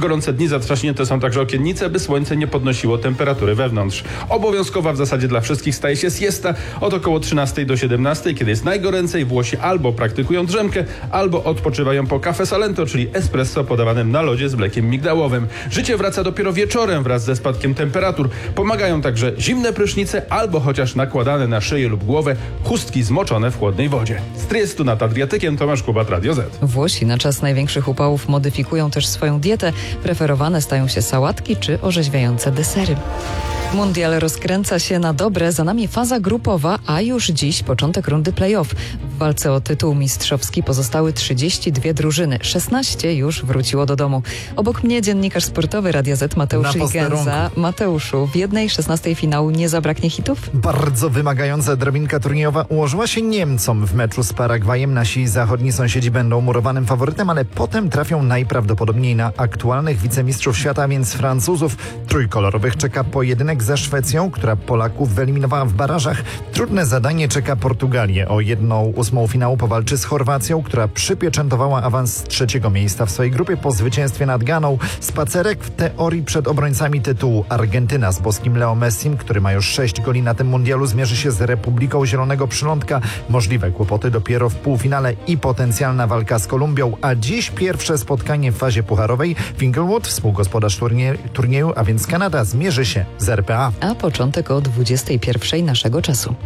gorące dni zatrzaśnięte są także okiennice, by słońce nie podnosiło temperatury wewnątrz. Obowiązkowa w zasadzie dla wszystkich staje się siesta od około 13 do 17, kiedy jest najgoręcej. Włosi albo praktykują drzemkę, albo odpoczywają po caffè salento, czyli espresso podawanym na lodzie z mlekiem migdałowym. Życie wraca dopiero wieczorem wraz ze spadkiem temperatur. Pomagają także zimne prysznice albo chociaż nakładane na szyję lub głowę chustki zmoczone w chłodnej wodzie. Z Triestu nad Adriatykiem, Tomasz Kubat, Radio Z. Włosi na czas największych upałów modyfikują też swoją dietę. Preferowane stają się sałatki czy orzeźwiające desery. Mundial rozkręca się na dobre, za nami faza grupowa, a już dziś początek rundy play-off. W walce o tytuł mistrzowski pozostały 32 drużyny, 16 już wróciło do domu. Obok mnie dziennikarz sportowy Radia Z Mateusz Ligenza. Mateuszu, w 1/16 finału nie zabraknie hitów? Bardzo wymagająca drabinka turniejowa ułożyła się Niemcom w meczu z Paragwajem. Nasi zachodni sąsiedzi będą murowanym faworytem, ale potem trafią najprawdopodobniej na aktualnych wicemistrzów świata, więc Francuzów. Trójkolorowych czeka pojedynek ze Szwecją, która Polaków wyeliminowała w barażach. Trudne zadanie czeka Portugalię. O 1/8 finału powalczy z Chorwacją, która przypieczętowała awans z 3. miejsca w swojej grupie po zwycięstwie nad Ganą. Spacerek w teorii przed obrońcami tytułu. Argentyna z boskim Leo Messim, który ma już 6 goli na tym mundialu, zmierzy się z Republiką Zielonego Przylądka. Możliwe kłopoty dopiero w półfinale i potencjalna walka z Kolumbią. A dziś pierwsze spotkanie w fazie pucharowej. W Inglewood, współgospodarz turnieju, a więc Kanada, zmierzy się z RPA. A początek o 21:00 naszego czasu.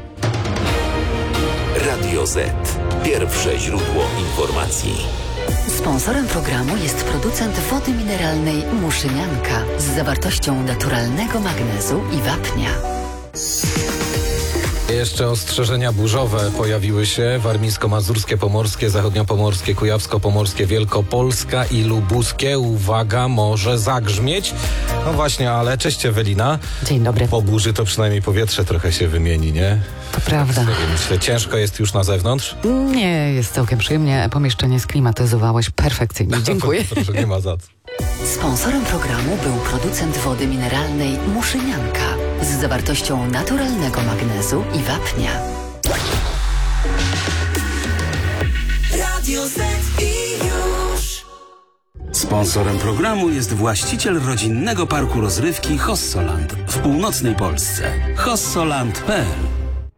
Radio Z. Pierwsze źródło informacji. Sponsorem programu jest producent wody mineralnej Muszynianka z zawartością naturalnego magnezu i wapnia. Jeszcze ostrzeżenia burzowe pojawiły się. Warmińsko-mazurskie, pomorskie, zachodniopomorskie, kujawsko-pomorskie, wielkopolska i lubuskie. Uwaga, może zagrzmieć. No właśnie, ale cześć Ewelina. Dzień dobry. Po burzy to przynajmniej powietrze trochę się wymieni, nie? To prawda. Myślę, ciężko jest już na zewnątrz? Nie, jest całkiem przyjemnie. Pomieszczenie sklimatyzowałeś perfekcyjnie. Dziękuję. Proszę, nie ma za co. Sponsorem programu był producent wody mineralnej Muszynianka z zawartością naturalnego magnezu i wapnia. Radio Z i już. Sponsorem programu jest właściciel rodzinnego parku rozrywki Hossoland w północnej Polsce. hossoland.pl